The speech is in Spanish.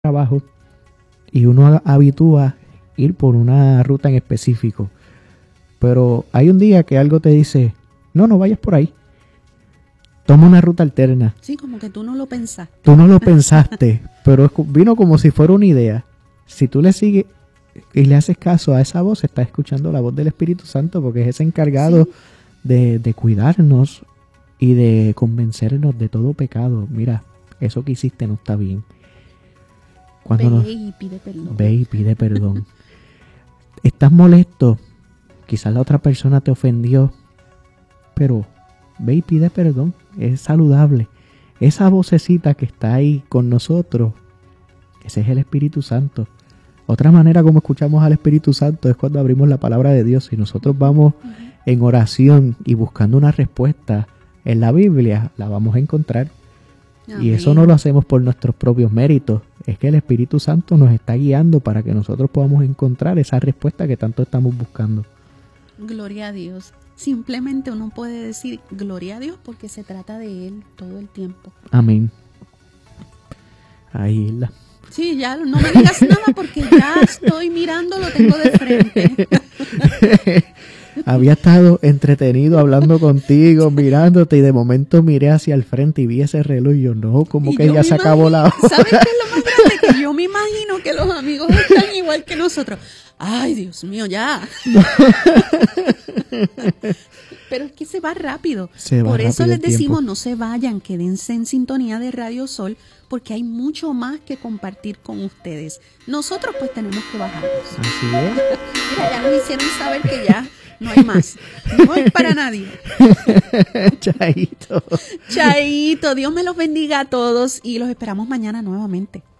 trabajo y uno habitúa ir por una ruta en específico. Pero hay un día que algo te dice, no vayas por ahí. Toma una ruta alterna. Sí, como que tú no lo pensaste. Tú no lo pensaste, pero vino como si fuera una idea. Si tú le sigues y le haces caso a esa voz, estás escuchando la voz del Espíritu Santo, porque es ese encargado de cuidarnos y de convencernos de todo pecado. Mira, eso que hiciste no está bien. Ve y pide perdón. Ve y pide perdón. Estás molesto. Quizás la otra persona te ofendió, pero ve y pide perdón. Es saludable. Esa vocecita que está ahí con nosotros, ese es el Espíritu Santo. Otra manera como escuchamos al Espíritu Santo es cuando abrimos la palabra de Dios y nosotros vamos en oración y buscando una respuesta en la Biblia, la vamos a encontrar. Amén. Y eso no lo hacemos por nuestros propios méritos, es que el Espíritu Santo nos está guiando para que nosotros podamos encontrar esa respuesta que tanto estamos buscando. Gloria a Dios. Simplemente uno puede decir gloria a Dios porque se trata de Él todo el tiempo. Amén. Ahí la... Sí, ya no me digas nada porque ya estoy mirando, lo tengo de frente. Había estado entretenido hablando contigo, mirándote, y de momento miré hacia el frente y vi ese reloj y yo, no, como que ya se acabó la hora. ¿Sabes qué es lo más grande? Que yo me imagino que los amigos están igual que nosotros. Ay, Dios mío, ya. Pero es que se va rápido. Por eso les decimos, no se vayan, quédense en sintonía de Radio Sol, porque hay mucho más que compartir con ustedes. Nosotros pues tenemos que bajarnos. Así es. Mira, ya nos hicieron saber que ya no hay más. No es para nadie. Chaito. Chaito. Dios me los bendiga a todos y los esperamos mañana nuevamente.